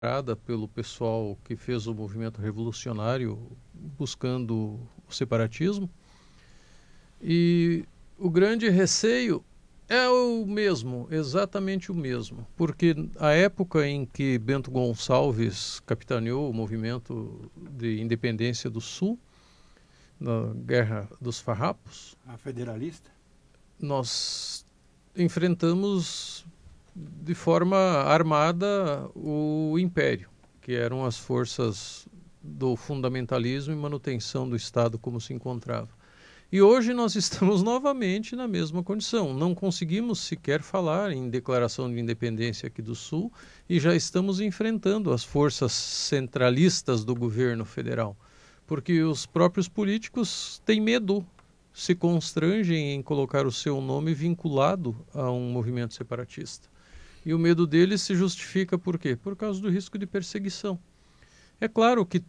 pelo pessoal que fez o movimento revolucionário buscando o separatismo. E o grande receio é o mesmo, exatamente o mesmo, porque a época em que Bento Gonçalves capitaneou o movimento de independência do Sul, na Guerra dos Farrapos, a federalista, nós enfrentamos de forma armada o Império, que eram as forças do fundamentalismo e manutenção do Estado como se encontrava. E hoje nós estamos novamente na mesma condição. Não conseguimos sequer falar em declaração de independência aqui do Sul e já estamos enfrentando as forças centralistas do governo federal, porque os próprios políticos têm medo, se constrangem em colocar o seu nome vinculado a um movimento separatista. E o medo deles se justifica por quê? Por causa do risco de perseguição. É claro que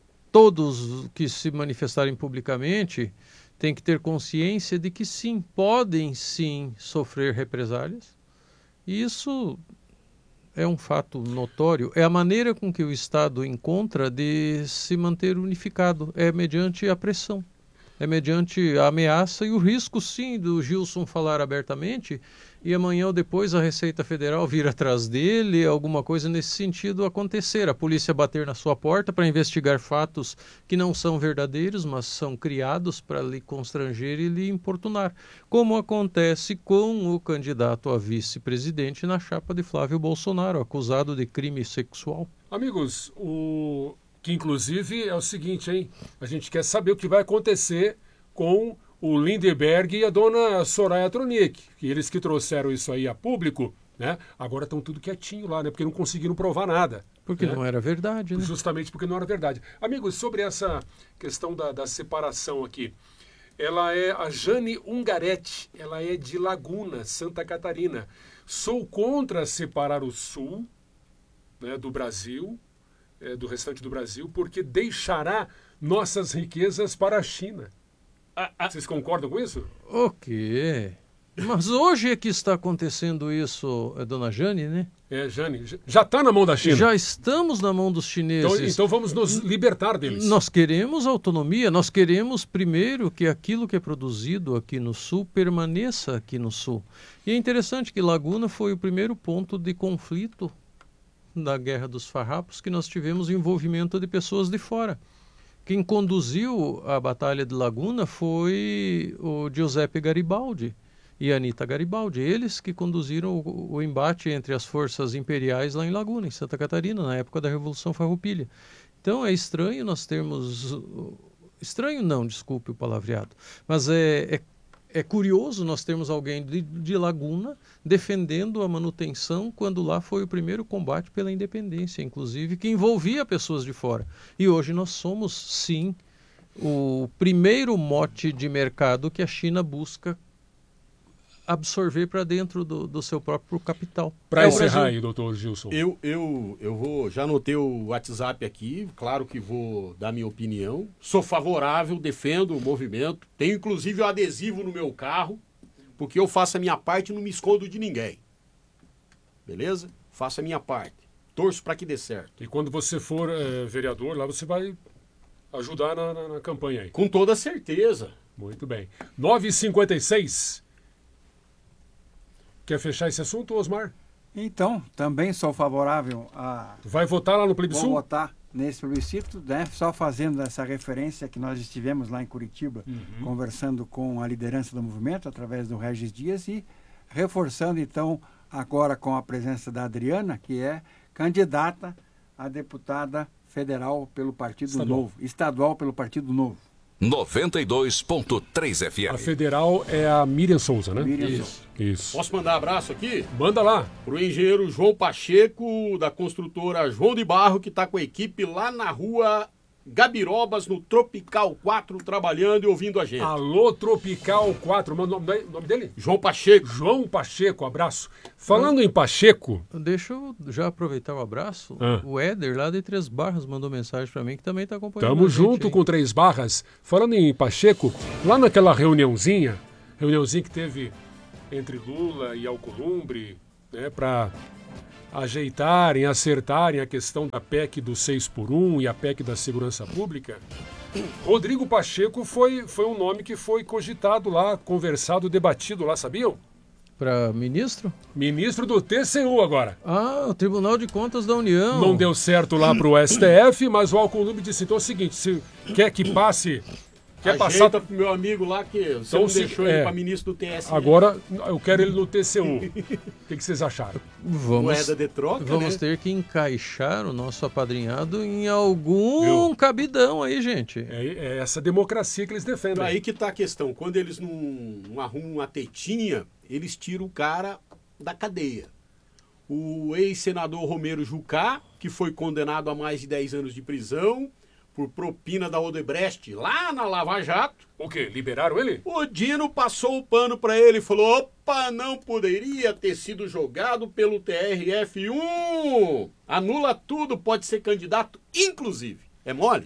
todos que se manifestarem publicamente têm que ter consciência de que sim, podem sim sofrer represálias. E isso é um fato notório. É a maneira com que o Estado encontra de se manter unificado. É mediante a pressão. É mediante a ameaça e o risco, sim, do Gilson falar abertamente e amanhã ou depois a Receita Federal vir atrás dele, alguma coisa nesse sentido acontecer. A polícia bater na sua porta para investigar fatos que não são verdadeiros, mas são criados para lhe constranger e lhe importunar. Como acontece com o candidato a vice-presidente na chapa de Flávio Bolsonaro, acusado de crime sexual. Amigos, que inclusive é o seguinte, hein? A gente quer saber o que vai acontecer com o Lindenberg e a dona Soraya Tronic, que eles que trouxeram isso aí a público, né? Agora estão tudo quietinho lá, né? Porque não conseguiram provar nada. Porque né? não era verdade, né? Justamente porque não era verdade. Amigos, sobre essa questão da separação aqui, ela é a Jane Ungaretti, ela é de Laguna, Santa Catarina. Sou contra separar o Sul, né, do Brasil, do restante do Brasil, porque deixará nossas riquezas para a China. Vocês concordam com isso? O quê? Mas hoje é que está acontecendo isso, dona Jane, né? Jane, já está na mão da China. Já estamos na mão dos chineses. Então vamos nos libertar deles. Nós queremos autonomia, nós queremos primeiro que aquilo que é produzido aqui no Sul permaneça aqui no Sul. E é interessante que Laguna foi o primeiro ponto de conflito da Guerra dos Farrapos que nós tivemos envolvimento de pessoas de fora. Quem conduziu a Batalha de Laguna foi o Giuseppe Garibaldi e a Anita Garibaldi. Eles que conduziram o embate entre as forças imperiais lá em Laguna, em Santa Catarina, na época da Revolução Farroupilha. Então é estranho nós termos... Estranho não, desculpe o palavreado. Mas é curioso nós termos alguém de Laguna defendendo a manutenção quando lá foi o primeiro combate pela independência, inclusive, que envolvia pessoas de fora. E hoje nós somos, sim, o primeiro mote de mercado que a China busca absorver para dentro do seu próprio capital. Para encerrar aí, doutor Gilson. Eu já anotei o WhatsApp aqui, claro que vou dar minha opinião. Sou favorável, defendo o movimento. Tenho inclusive o adesivo no meu carro, porque eu faço a minha parte e não me escondo de ninguém. Beleza? Faço a minha parte. Torço para que dê certo. E quando você for vereador, lá você vai ajudar na campanha aí. Com toda certeza. Muito bem. 9h56. Quer fechar esse assunto, Osmar? Então, também sou favorável a... Vai votar lá no plebiscito? Vou votar nesse plebiscito, né? Só fazendo essa referência que nós estivemos lá em Curitiba, conversando com a liderança do movimento, através do Regis Dias, e reforçando, então, agora com a presença da Adriana, que é candidata a deputada federal pelo Partido Novo, estadual pelo Partido Novo. 92.3 FM. A federal é a Miriam Souza, né? Isso. Posso mandar abraço aqui? Manda lá. Pro engenheiro João Pacheco, da construtora João de Barro, que está com a equipe lá na rua Gabirobas, no Tropical 4, trabalhando e ouvindo a gente. Alô, Tropical 4. O nome dele? João Pacheco. João Pacheco, abraço. Falando em Pacheco... Deixa eu já aproveitar o abraço. O Éder, lá de Três Barras, mandou mensagem para mim, que também está acompanhando. Tamo junto com Três Barras. Falando em Pacheco, lá naquela reuniãozinha que teve entre Lula e Alcolumbre, né, para ajeitarem, acertarem a questão da PEC do 6x1 e a PEC da segurança pública, Rodrigo Pacheco foi um nome que foi cogitado lá, conversado, debatido lá, sabiam? Para ministro? Ministro do TCU agora. Ah, o Tribunal de Contas da União. Não deu certo lá pro STF, mas o Alcolumbre disse, então é o seguinte, se quer que passe... Quer passar pro meu amigo lá que você então, não deixou ele para ministro do TSE. Agora eu quero ele no TCU. O que vocês acharam? Moeda de troca, vamos ter que encaixar o nosso apadrinhado em algum cabidão aí, gente. É essa democracia que eles defendem. Aí que tá a questão. Quando eles não arrumam uma tetinha, eles tiram o cara da cadeia. O ex-senador Romero Jucá, que foi condenado a mais de 10 anos de prisão por propina da Odebrecht lá na Lava Jato. O quê? Liberaram ele? O Dino passou o pano para ele e falou: opa, não poderia ter sido jogado pelo TRF1. Anula tudo, pode ser candidato, inclusive. É mole?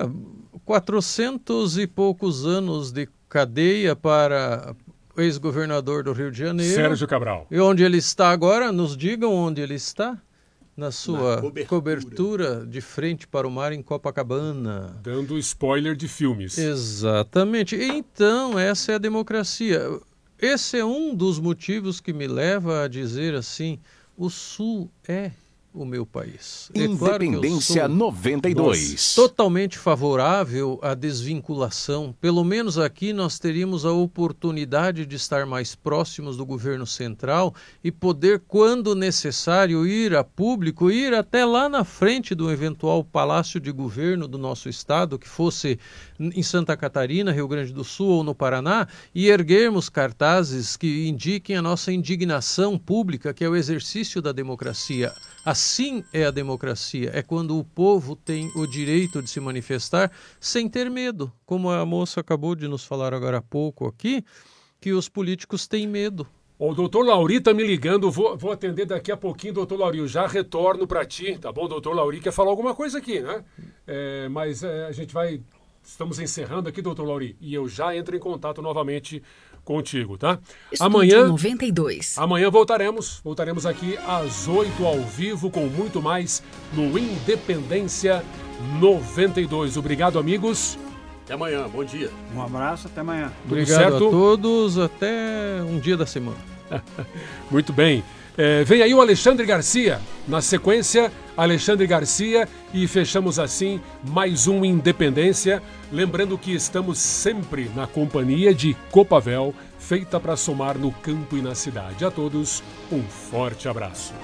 400 e poucos anos de cadeia para o ex-governador do Rio de Janeiro. Sérgio Cabral. E onde ele está agora? Nos digam onde ele está. Na sua cobertura de frente para o mar em Copacabana. Dando spoiler de filmes. Exatamente. Então, essa é a democracia. Esse é um dos motivos que me leva a dizer assim, o Sul é o meu país. Independência claro 92. Totalmente favorável à desvinculação. Pelo menos aqui nós teríamos a oportunidade de estar mais próximos do governo central e poder, quando necessário, ir a público, ir até lá na frente do eventual palácio de governo do nosso estado, que fosse em Santa Catarina, Rio Grande do Sul ou no Paraná, e erguermos cartazes que indiquem a nossa indignação pública, que é o exercício da democracia. Assim é a democracia, é quando o povo tem o direito de se manifestar sem ter medo, como a moça acabou de nos falar agora há pouco aqui, que os políticos têm medo. O doutor Lauri está me ligando, vou atender daqui a pouquinho, doutor Lauri, eu já retorno para ti, tá bom? Doutor Lauri quer falar alguma coisa aqui, né? Mas a gente estamos encerrando aqui, doutor Lauri, e eu já entro em contato novamente contigo, tá? Estúdio 92. Amanhã voltaremos aqui às 8 ao vivo com muito mais no Independência 92. Obrigado, amigos. Até amanhã, bom dia. Um abraço, até amanhã. Obrigado a todos, até um dia da semana. Muito bem. Vem aí o Alexandre Garcia. Na sequência, Alexandre Garcia, e fechamos assim mais um Independência. Lembrando que estamos sempre na companhia de Copavel, feita para somar no campo e na cidade. A todos, um forte abraço.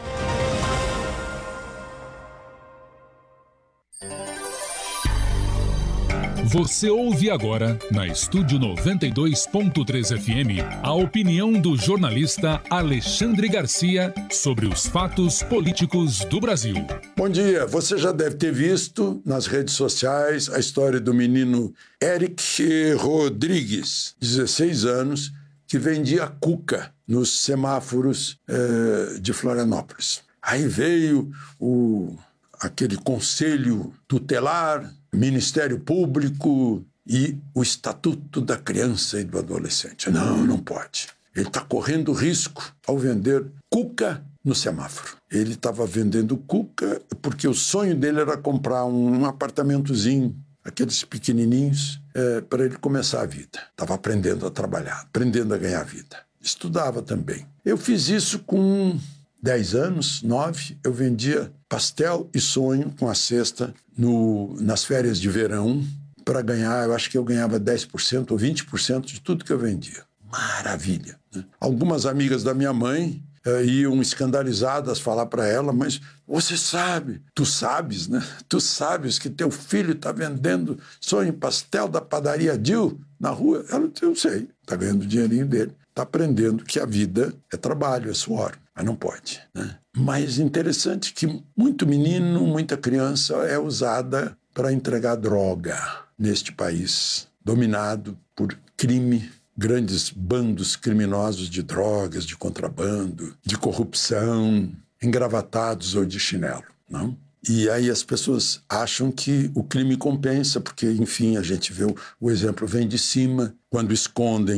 Você ouve agora, na Estúdio 92.3 FM, a opinião do jornalista Alexandre Garcia sobre os fatos políticos do Brasil. Bom dia, você já deve ter visto nas redes sociais a história do menino Eric Rodrigues, 16 anos, que vendia cuca nos semáforos de Florianópolis. Aí veio aquele conselho tutelar, Ministério Público e o Estatuto da Criança e do Adolescente. Não pode. Ele está correndo risco ao vender cuca no semáforo. Ele estava vendendo cuca porque o sonho dele era comprar um apartamentozinho, aqueles pequenininhos, para ele começar a vida. Estava aprendendo a trabalhar, aprendendo a ganhar vida. Estudava também. Eu fiz isso com 10 anos, 9, eu vendia pastel e sonho com a cesta nas férias de verão para ganhar, eu acho que eu ganhava 10% ou 20% de tudo que eu vendia. Maravilha, né? Algumas amigas da minha mãe iam escandalizadas falar para ela, mas você sabe, tu sabes, né? Tu sabes que teu filho está vendendo sonho e pastel da padaria Dil na rua? Eu sei, está ganhando o dinheirinho dele, está aprendendo que a vida é trabalho, é suor. Mas não pode, né? Mas interessante que muito menino, muita criança é usada para entregar droga neste país, dominado por crime, grandes bandos criminosos de drogas, de contrabando, de corrupção, engravatados ou de chinelo, não? E aí as pessoas acham que o crime compensa, porque, enfim, a gente vê o exemplo vem de cima, quando escondem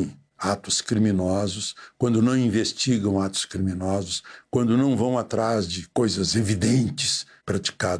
atos criminosos, quando não investigam atos criminosos, quando não vão atrás de coisas evidentes praticadas